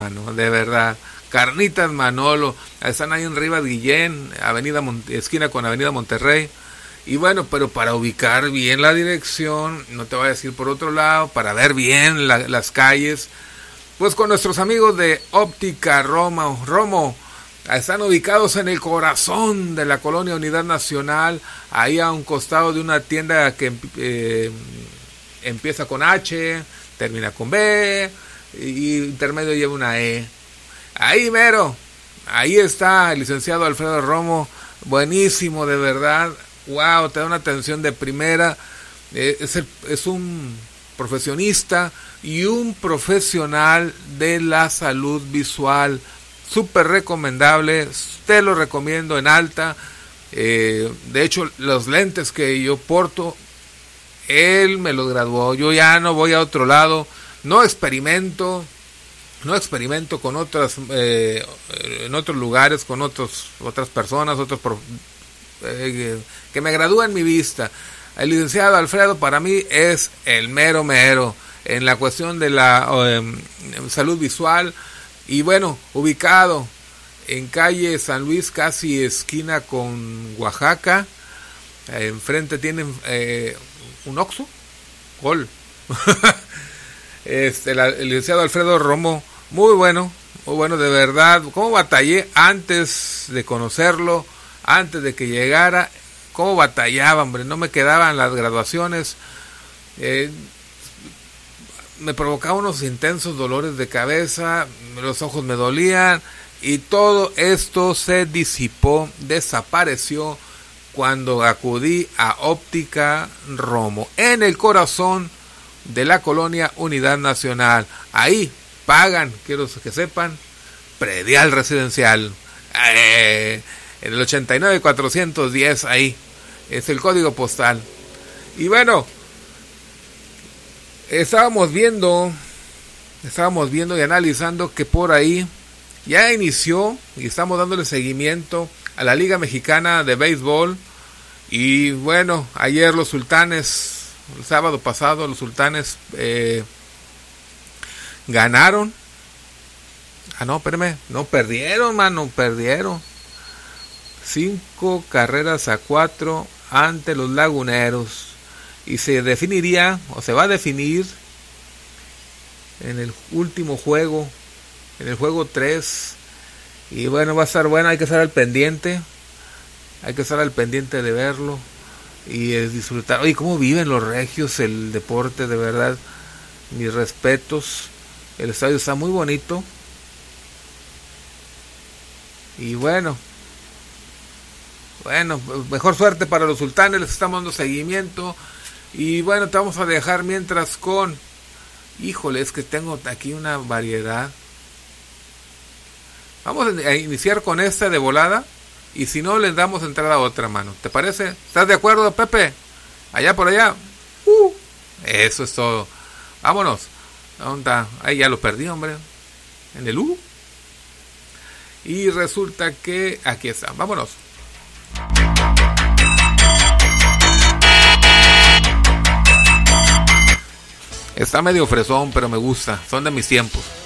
mano, de verdad. Carnitas Manolo, están ahí en Rivas Guillén, esquina con Avenida Monterrey. Y bueno, pero para ubicar bien la dirección, no te voy a decir por otro lado, para ver bien las calles, pues con nuestros amigos de Óptica Romo, están ubicados en el corazón de la colonia Unidad Nacional, ahí a un costado de una tienda que empieza con H, termina con B, y intermedio lleva una E. Ahí mero, ahí está el licenciado Alfredo Romo, buenísimo de verdad. Wow, te da una atención de primera. Es un profesionista y un profesional de la salud visual. Súper recomendable, te lo recomiendo en alta. De hecho, los lentes que yo porto, él me los graduó. Yo ya no voy a otro lado, no experimento con otras, en otros lugares, con otras personas, que me gradúen mi vista. El licenciado Alfredo para mí es el mero en la cuestión de la salud visual. Y bueno, ubicado en calle San Luis, casi esquina con Oaxaca. Enfrente tienen un Oxxo, Gol. El licenciado Alfredo Romo, muy bueno de verdad. Cómo batallé antes de conocerlo, antes de que llegara, cómo batallaba, hombre, no me quedaban las graduaciones, me provocaba unos intensos dolores de cabeza, los ojos me dolían, y todo esto se disipó, desapareció cuando acudí a Óptica Romo, en el corazón de la colonia Unidad Nacional. Ahí pagan, quiero que sepan, predial residencial, en el 89-410, ahí es el código postal. Y bueno, estábamos viendo y analizando que por ahí ya inició y estamos dándole seguimiento a la Liga Mexicana de Béisbol. Y bueno, ayer los Sultanes, el sábado pasado, los Sultanes ganaron. No, espérame, no, perdieron, mano, perdieron 5-4 ante los Laguneros, y se definiría, o se va a definir en el último juego, en el juego 3, y bueno, va a estar bueno, hay que estar al pendiente de verlo y disfrutar. Oye, cómo viven los regios el deporte, de verdad, mis respetos. El estadio está muy bonito. Y bueno, mejor suerte para los Sultanes, les estamos dando seguimiento. Y bueno, te vamos a dejar mientras con, híjole, es que tengo aquí una variedad. Vamos a iniciar con esta de volada, y si no, les damos entrada a otra, mano. ¿Te parece? ¿Estás de acuerdo, Pepe? Allá por allá. Eso es todo. Vámonos. ¿Dónde está? Ahí ya lo perdí, hombre. En el U. Y resulta que aquí está. Vámonos. Está medio fresón, pero me gusta. Son de mis tiempos.